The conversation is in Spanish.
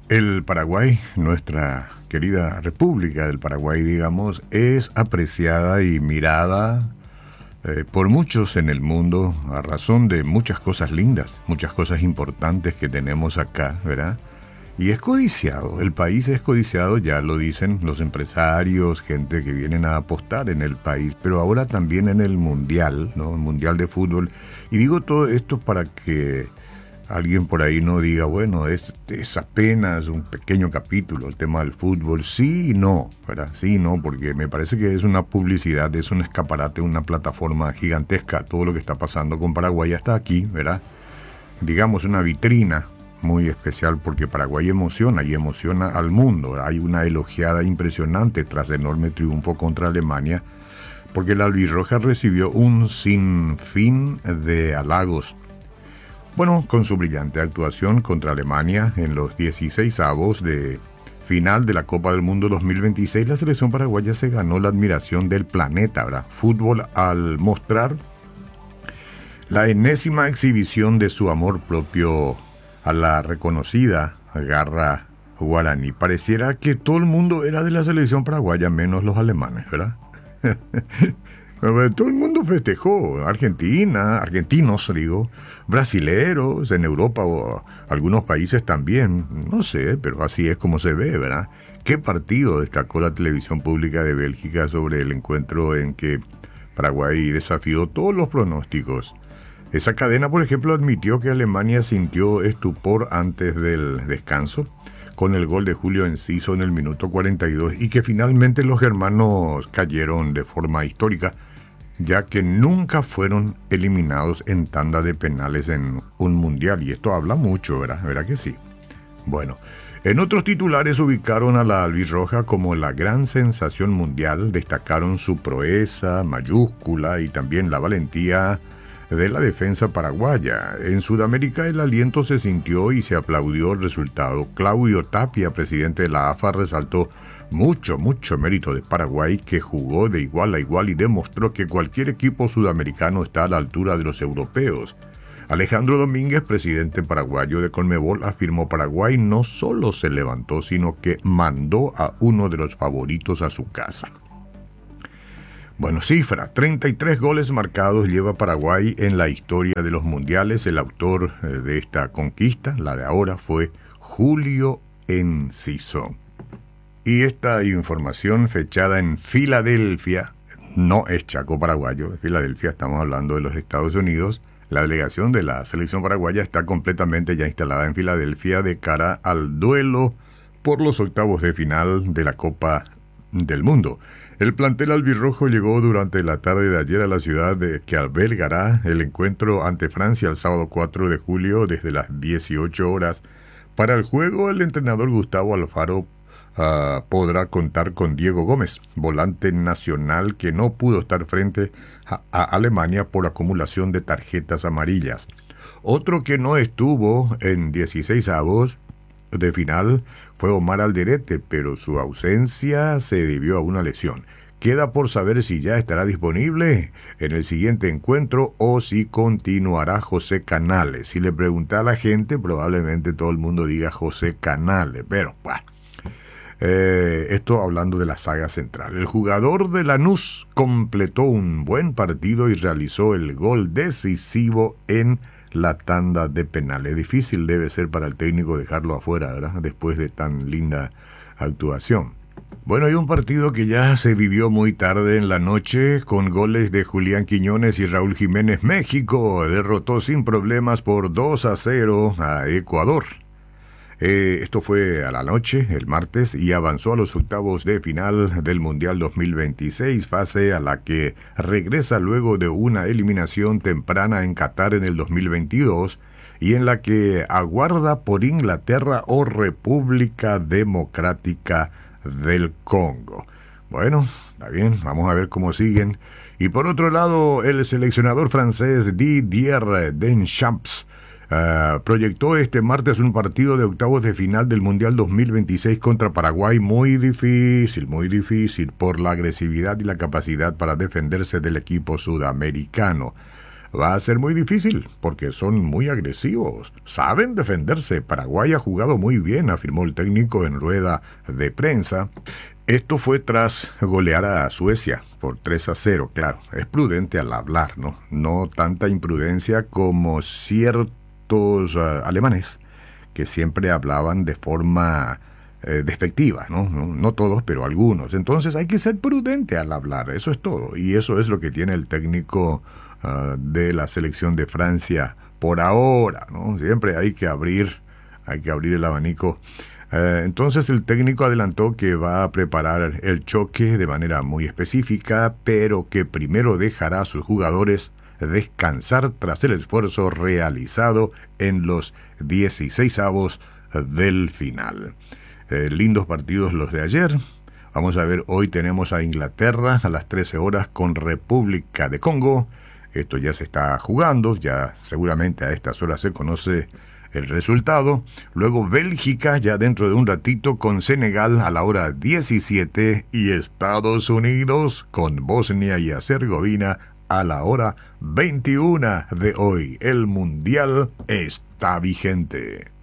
El Paraguay, nuestra querida República del Paraguay, digamos, es apreciada y mirada por muchos en el mundo a razón de muchas cosas lindas, muchas cosas importantes que tenemos acá, ¿verdad? Y es codiciado, el país es codiciado, ya lo dicen los empresarios, gente que vienen a apostar en el país, pero ahora también en el Mundial, ¿no? El Mundial de Fútbol. Y digo todo esto para que alguien por ahí no diga, bueno, es apenas un pequeño capítulo el tema del fútbol. Sí y no, ¿verdad? Sí y no, porque me parece que es una publicidad, es un escaparate, una plataforma gigantesca, todo lo que está pasando con Paraguay hasta aquí, ¿verdad? Digamos, una vitrina muy especial porque Paraguay emociona y emociona al mundo. Hay una elogiada impresionante tras enorme triunfo contra Alemania, porque la albirroja recibió un sinfín de halagos. Bueno, con su brillante actuación contra Alemania en los 16avos de final de la Copa del Mundo 2026, la selección paraguaya se ganó la admiración del planeta, ¿verdad? Fútbol al mostrar la enésima exhibición de su amor propio a la reconocida garra guaraní. Pareciera que todo el mundo era de la selección paraguaya, menos los alemanes, ¿verdad? Todo el mundo festejó, argentinos, digo, brasileros, en Europa o algunos países también, no sé, pero así es como se ve, ¿verdad? ¿Qué partido destacó la televisión pública de Bélgica sobre el encuentro en que Paraguay desafió todos los pronósticos? Esa cadena, por ejemplo, admitió que Alemania sintió estupor antes del descanso, con el gol de Julio Enciso en el minuto 42, y que finalmente los germanos cayeron de forma histórica, ya que nunca fueron eliminados en tanda de penales en un mundial. Y esto habla mucho, ¿verdad? ¿Verdad que sí? Bueno, en otros titulares ubicaron a la albirroja como la gran sensación mundial, destacaron su proeza mayúscula y también la valentía de la defensa paraguaya. En Sudamérica el aliento se sintió y se aplaudió el resultado. Claudio Tapia, presidente de la AFA, resaltó mucho mérito de Paraguay, que jugó de igual a igual y demostró que cualquier equipo sudamericano está a la altura de los europeos. Alejandro Domínguez, presidente paraguayo de Conmebol, afirmó: Paraguay no solo se levantó, sino que mandó a uno de los favoritos a su casa. Bueno, cifra, 33 goles marcados lleva Paraguay en la historia de los mundiales. El autor de esta conquista, la de ahora, fue Julio Enciso. Y esta información fechada en Filadelfia, no es Chaco paraguayo, en Filadelfia, estamos hablando de los Estados Unidos. La delegación de la selección paraguaya está completamente ya instalada en Filadelfia de cara al duelo por los octavos de final de la Copa del Mundo. El plantel albirrojo llegó durante la tarde de ayer a la ciudad que albergará el encuentro ante Francia el sábado 4 de julio desde las 18 horas. Para el juego, el entrenador Gustavo Alfaro podrá contar con Diego Gómez, volante nacional que no pudo estar frente a Alemania por acumulación de tarjetas amarillas. Otro que no estuvo en 16avos de final fue Omar Alderete, pero su ausencia se debió a una lesión. Queda por saber si ya estará disponible en el siguiente encuentro o si continuará José Canales. Si le pregunta a la gente, probablemente todo el mundo diga José Canales, pero bueno. Esto hablando de la saga central. El jugador de Lanús completó un buen partido y realizó el gol decisivo en la tanda de penales. Difícil debe ser para el técnico dejarlo afuera, ¿verdad? Después de tan linda actuación. Bueno, hay un partido que ya se vivió muy tarde en la noche con goles de Julián Quiñones y Raúl Jiménez. México derrotó sin problemas por 2-0 a Ecuador. Esto fue a la noche, el martes, y avanzó a los octavos de final del Mundial 2026, fase a la que regresa luego de una eliminación temprana en Qatar en el 2022 y en la que aguarda por Inglaterra o República Democrática del Congo. Bueno, está bien, vamos a ver cómo siguen. Y por otro lado, el seleccionador francés Didier Deschamps proyectó este martes un partido de octavos de final del Mundial 2026 contra Paraguay muy difícil por la agresividad y la capacidad para defenderse del equipo sudamericano. Va a ser muy difícil porque son muy agresivos. Saben defenderse. Paraguay ha jugado muy bien, afirmó el técnico en rueda de prensa. Esto fue tras golear a Suecia por 3-0, claro. Es prudente al hablar, ¿no? No tanta imprudencia como ciertos alemanes que siempre hablaban de forma despectiva, ¿no? No todos, pero algunos. Entonces hay que ser prudente al hablar, eso es todo. Y eso es lo que tiene el técnico de la selección de Francia por ahora, ¿no? Siempre hay que abrir el abanico. Entonces el técnico adelantó que va a preparar el choque de manera muy específica, pero que primero dejará a sus jugadores descansar tras el esfuerzo realizado en los 16avos del final. Lindos partidos los de ayer. Vamos a ver, hoy tenemos a Inglaterra a las 13 horas con República de Congo. Esto ya se está jugando, ya seguramente a estas horas se conoce el resultado. Luego Bélgica ya dentro de un ratito con Senegal a la hora 17 y Estados Unidos con Bosnia y Herzegovina a la hora 21 de hoy. El Mundial está vigente.